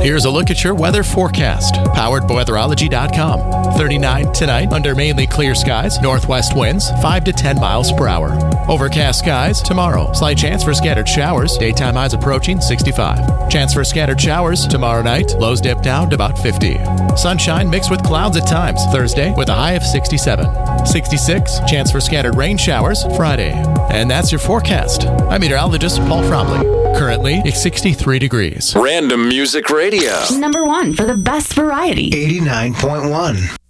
Here's a look at your weather forecast, powered by weatherology.com. 39 tonight under mainly clear skies, northwest winds 5 to 10 miles per hour. Overcast skies tomorrow. Slight chance for scattered showers. Daytime highs approaching 65. Chance for scattered showers tomorrow night. Lows dip down to about 50. Sunshine mixed with clouds at times. Thursday with a high of 67. 66. Chance for scattered rain showers Friday. And that's your forecast. I'm meteorologist Paul Fromley. Currently, it's 63 degrees. Random Music Radio. #1 for the best variety. 89.1.